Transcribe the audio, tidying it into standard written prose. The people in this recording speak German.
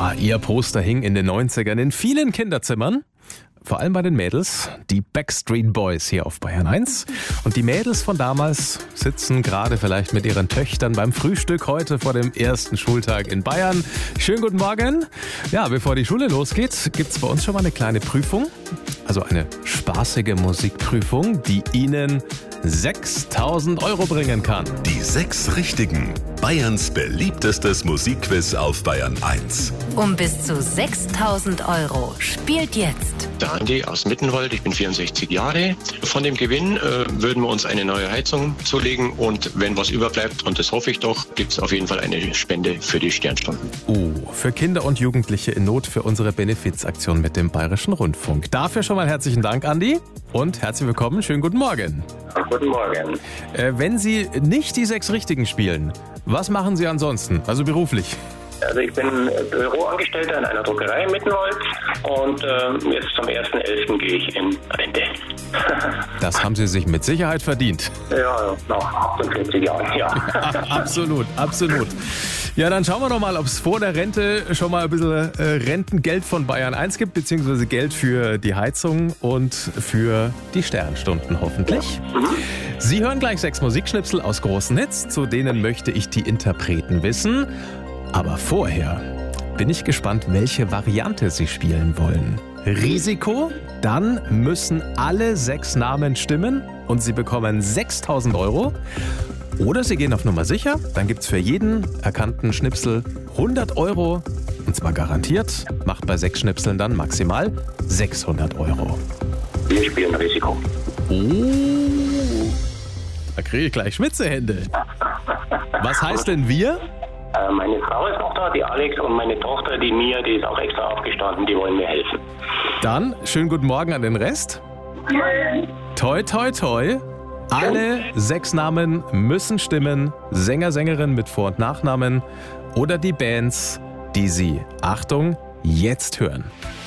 Ja, ihr Poster hing in den 90ern in vielen Kinderzimmern. Vor allem bei den Mädels, die Backstreet Boys hier auf Bayern 1. Und die Mädels von damals sitzen gerade vielleicht mit ihren Töchtern beim Frühstück heute vor dem ersten Schultag in Bayern. Schönen guten Morgen. Ja, bevor die Schule losgeht, gibt's bei uns schon mal eine kleine Prüfung. Also eine spaßige Musikprüfung, die Ihnen 6.000 € bringen kann. Die 6 Richtigen. Bayerns beliebtestes Musikquiz auf Bayern 1. Um bis zu 6.000 € spielt jetzt Der Andi aus Mittenwald, ich bin 64 Jahre. Von dem Gewinn würden wir uns eine neue Heizung zulegen und wenn was überbleibt, und das hoffe ich doch, gibt es auf jeden Fall eine Spende für die Sternstunden. Für Kinder und Jugendliche in Not für unsere Benefizaktion mit dem Bayerischen Rundfunk. Dafür schon mal herzlichen Dank, Andi, und herzlich willkommen. Schönen guten Morgen. Guten Morgen. Wenn Sie nicht die 6 Richtigen spielen, was machen Sie ansonsten, also beruflich? Also ich bin Büroangestellter in einer Druckerei in Mittenwald und jetzt zum 1.11. gehe ich in Rente. Das haben Sie sich mit Sicherheit verdient. Ja, nach 48 Jahren, ja. Absolut, absolut. Ja, dann schauen wir doch mal, ob es vor der Rente schon mal ein bisschen Rentengeld von Bayern 1 gibt, beziehungsweise Geld für die Heizung und für die Sternstunden hoffentlich. Sie hören gleich 6 Musikschnipsel aus großen Hits, zu denen möchte ich die Interpreten wissen. Aber vorher bin ich gespannt, welche Variante Sie spielen wollen. Risiko, dann müssen alle 6 Namen stimmen und Sie bekommen 6.000 €. Oder Sie gehen auf Nummer sicher, dann gibt's für jeden erkannten Schnipsel 100 €. Und zwar garantiert, macht bei 6 Schnipseln dann maximal 600 €. Wir spielen Risiko. Da kriege ich gleich Schwitzehände. Was heißt denn wir? Meine Frau ist noch da, die Alex, und meine Tochter, die Mia, die ist auch extra aufgestanden, die wollen mir helfen. Dann schönen guten Morgen an den Rest. Toi, toi, toi. Alle 6 Namen müssen stimmen. Sänger, Sängerin mit Vor- und Nachnamen oder die Bands, die Sie, Achtung, jetzt hören.